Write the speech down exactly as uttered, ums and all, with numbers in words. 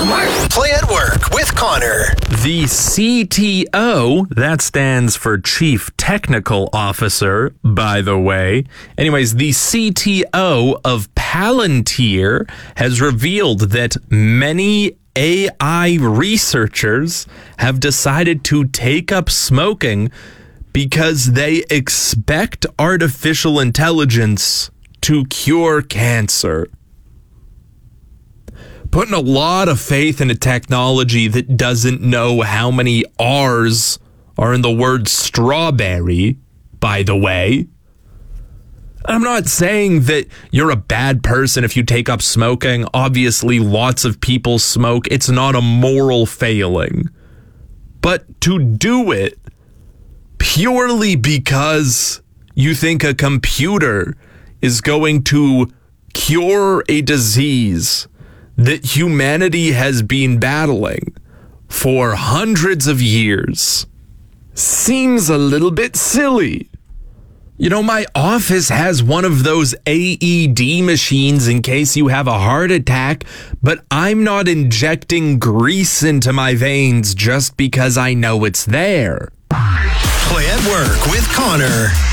at Work. Play at Work with Connor. The C T O, that stands for Chief Technical Officer, by the way. Anyways, the C T O of Palantir has revealed that many A I researchers have decided to take up smoking because they expect artificial intelligence to cure cancer. Putting a lot of faith in a technology that doesn't know how many R's are in the word strawberry, by the way. I'm not saying that you're a bad person if you take up smoking. Obviously, lots of people smoke. It's not a moral failing. But to do it purely because you think a computer is going to cure a disease that humanity has been battling for hundreds of years seems a little bit silly. You know, my office has one of those A E D machines in case you have a heart attack, but I'm not injecting grease into my veins just because I know it's there. Play at Work with Connor.